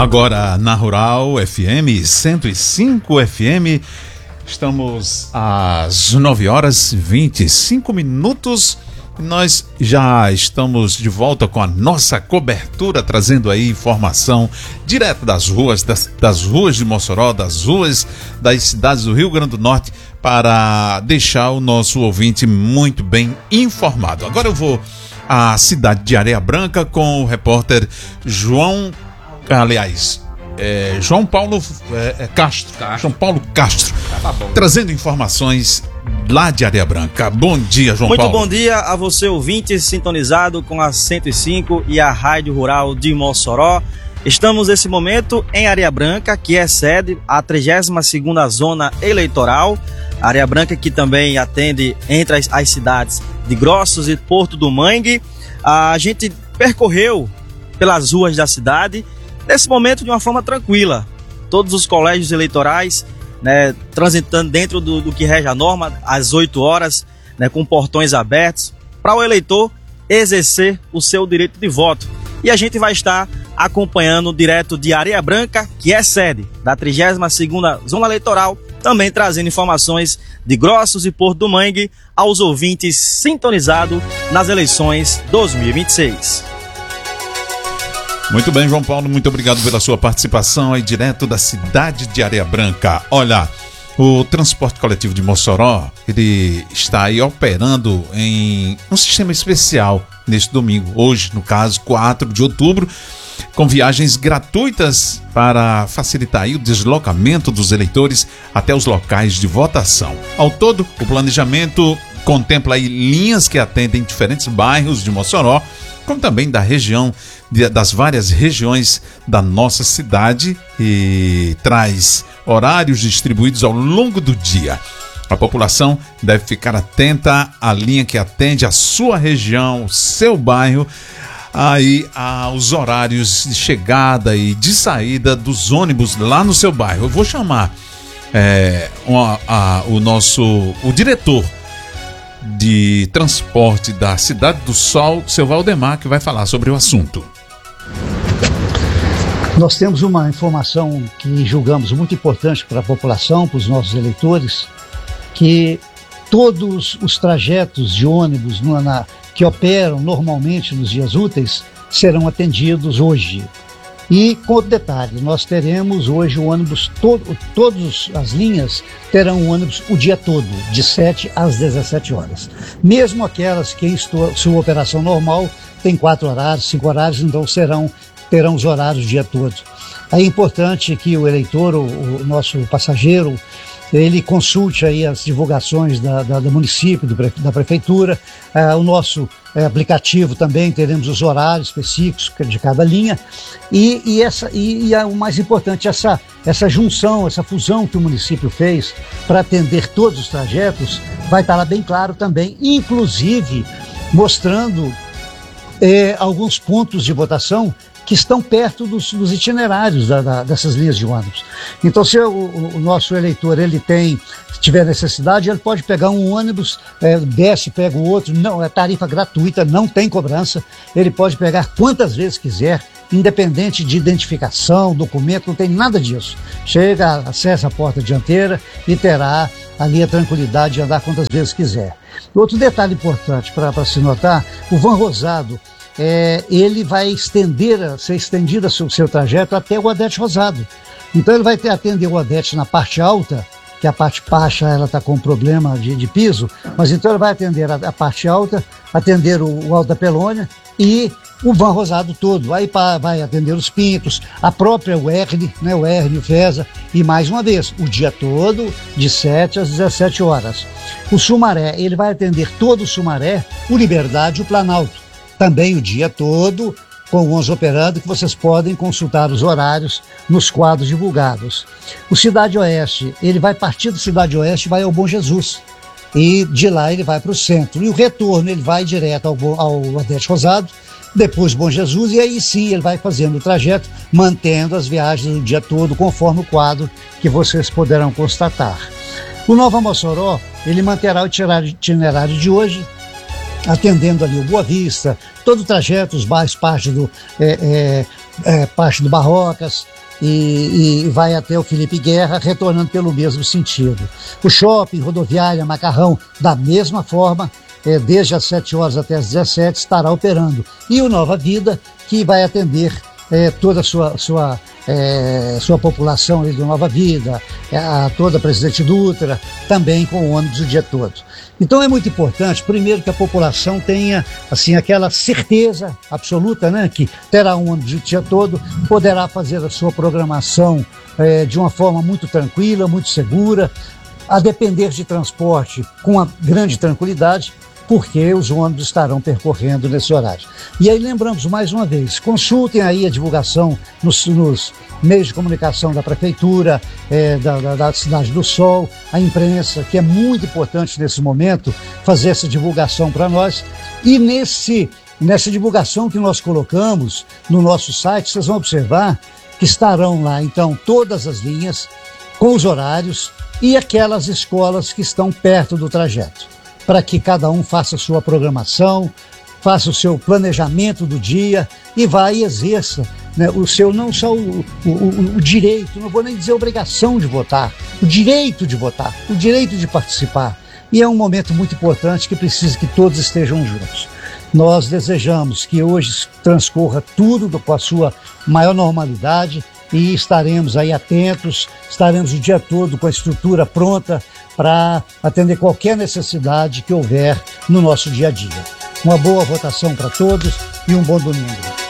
Agora na Rural FM 105 FM, estamos às 9h25. Nós já estamos de volta com a nossa cobertura, trazendo aí informação direto das ruas, das ruas de Mossoró, das ruas das cidades do Rio Grande do Norte, para deixar o nosso ouvinte muito bem informado. Agora eu vou à cidade de Areia Branca com o repórter João Paulo Castro. João Paulo Castro, trazendo informações lá de Areia Branca. Bom dia, João Paulo. Muito bom dia a você, ouvinte, sintonizado com a 105 e a Rádio Rural de Mossoró. Estamos nesse momento em Areia Branca, que é sede a 32ª Zona Eleitoral. Areia Branca que também atende entre as cidades de Grossos e Porto do Mangue. A gente percorreu pelas ruas da cidade, nesse momento de uma forma tranquila. Todos os colégios eleitorais, transitando dentro do que rege a norma, às 8 horas, com portões abertos, para o eleitor exercer o seu direito de voto. E a gente vai estar acompanhando direto de Areia Branca, que é sede da 32ª Zona Eleitoral, também trazendo informações de Grossos e Porto do Mangue aos ouvintes sintonizados nas eleições 2026. Muito bem, João Paulo, muito obrigado pela sua participação aí direto da cidade de Areia Branca. Olha, o transporte coletivo de Mossoró, ele está aí operando em um sistema especial neste domingo, hoje, no caso, 4 de outubro, com viagens gratuitas para facilitar aí o deslocamento dos eleitores até os locais de votação. Ao todo, o planejamento contempla aí linhas que atendem diferentes bairros de Mossoró, como também da região, das várias regiões da nossa cidade, e traz horários distribuídos ao longo do dia. A população deve ficar atenta à linha que atende a sua região, o seu bairro, aí aos horários de chegada e de saída dos ônibus lá no seu bairro. Eu vou chamar o diretor de transporte da Cidade do Sol, seu Valdemar, que vai falar sobre o assunto. Nós temos uma informação que julgamos muito importante para a população, para os nossos eleitores, que todos os trajetos de ônibus que operam normalmente nos dias úteis serão atendidos hoje. E com outro detalhe, nós teremos hoje o ônibus, todas as linhas terão o ônibus o dia todo, de 7 às 17 horas. Mesmo aquelas que em sua operação normal tem 4 horários, 5 horários, então terão os horários o dia todo. É importante que o eleitor, o nosso passageiro, ele consulte aí as divulgações do município, da prefeitura, o nosso aplicativo também, teremos os horários específicos de cada linha, e o mais importante, essa junção, essa fusão que o município fez para atender todos os trajetos, vai estar lá bem claro também, inclusive mostrando alguns pontos de votação que estão perto dos itinerários dessas linhas de ônibus. Então, se o nosso eleitor tiver necessidade, ele pode pegar um ônibus, desce, pega o outro, não, é tarifa gratuita, não tem cobrança, ele pode pegar quantas vezes quiser, independente de identificação, documento, não tem nada disso. Chega, acessa a porta dianteira e terá ali a tranquilidade de andar quantas vezes quiser. Outro detalhe importante para se notar, o Van Rosado, ele vai ser estendido o seu trajeto até o Odete Rosado. Então ele vai atender o Odete na parte alta, que a parte baixa ela está com problema de piso, mas então ele vai atender a parte alta, atender o Alto da Pelônia e o Van Rosado todo. Aí vai atender os Pintos, a própria UERN, o ERN, o FESA, e mais uma vez, o dia todo, de 7 às 17 horas. O Sumaré, ele vai atender todo o Sumaré, o Liberdade e o Planalto. Também o dia todo, com o ônibus operando, que vocês podem consultar os horários nos quadros divulgados. O Cidade Oeste, ele vai partir da Cidade Oeste e vai ao Bom Jesus. E de lá ele vai para o centro. E o retorno, ele vai direto ao Odete Rosado, depois Bom Jesus, e aí sim ele vai fazendo o trajeto, mantendo as viagens o dia todo, conforme o quadro que vocês poderão constatar. O Nova Mossoró, ele manterá o itinerário de hoje, atendendo ali o Boa Vista, todo o trajeto, os bairros, parte parte do Barrocas e vai até o Felipe Guerra, retornando pelo mesmo sentido. O shopping, rodoviária, Macarrão, da mesma forma, desde as 7 horas até as 17 estará operando. E o Nova Vida, que vai atender toda a sua população ali do Nova Vida, toda a Presidente Dutra, também com o ônibus o dia todo. Então é muito importante, primeiro, que a população tenha assim, aquela certeza absoluta, né, que terá um ônibus o dia todo, poderá fazer a sua programação de uma forma muito tranquila, muito segura, a depender de transporte com uma grande tranquilidade, porque os ônibus estarão percorrendo nesse horário. E aí lembramos mais uma vez, consultem aí a divulgação nos meios de comunicação da Prefeitura, da Cidade do Sol, a imprensa, que é muito importante nesse momento fazer essa divulgação para nós. E nessa divulgação que nós colocamos no nosso site, vocês vão observar que estarão lá, então, todas as linhas, com os horários e aquelas escolas que estão perto do trajeto, para que cada um faça a sua programação, faça o seu planejamento do dia e vá e exerça, né, o seu, não só o direito, não vou nem dizer obrigação de votar, o direito de votar, o direito de participar. E é um momento muito importante que precisa que todos estejam juntos. Nós desejamos que hoje transcorra tudo com a sua maior normalidade e estaremos aí atentos, estaremos o dia todo com a estrutura pronta para atender qualquer necessidade que houver no nosso dia a dia. Uma boa votação para todos e um bom domingo.